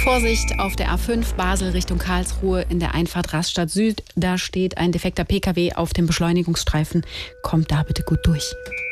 Vorsicht auf der A5 Basel Richtung Karlsruhe in der Einfahrt Rastatt Süd. Da steht ein defekter Pkw auf dem Beschleunigungsstreifen. Kommt da bitte gut durch.